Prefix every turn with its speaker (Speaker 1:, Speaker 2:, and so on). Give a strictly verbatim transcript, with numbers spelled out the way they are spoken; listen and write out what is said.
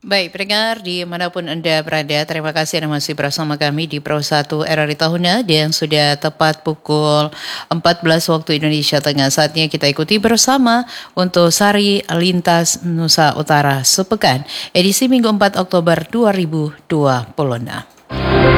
Speaker 1: Baik, pendengar dimanapun Anda berada, terima kasih Anda masih bersama kami di Pro satu R R I Tahuna yang sudah tepat pukul empat belas waktu Indonesia Tengah. Saatnya kita ikuti bersama untuk Sari Lintas Nusa Utara Sepekan, edisi Minggu empat Oktober dua ribu dua puluh enam.